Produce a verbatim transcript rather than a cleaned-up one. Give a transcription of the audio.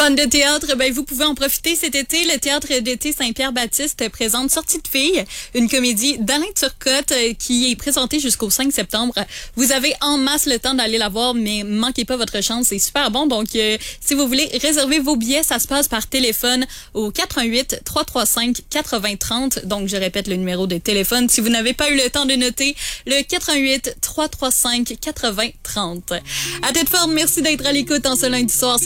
Fans de théâtre, ben vous pouvez en profiter cet été. Le Théâtre d'été Saint-Pierre-Baptiste présente Sortie de filles, une comédie d'Alain Turcotte euh, qui est présentée jusqu'au cinq septembre. Vous avez en masse le temps d'aller la voir, mais manquez pas votre chance, c'est super bon. Donc, euh, si vous voulez réserver vos billets, ça se passe par téléphone au quatre un huit, trois trois cinq, quatre zéro zéro zéro. Donc, je répète le numéro de téléphone. Si vous n'avez pas eu le temps de noter, le quatre un huit, trois trois cinq, quatre zéro zéro zéro. À toute forme, merci d'être à l'écoute en ce lundi soir.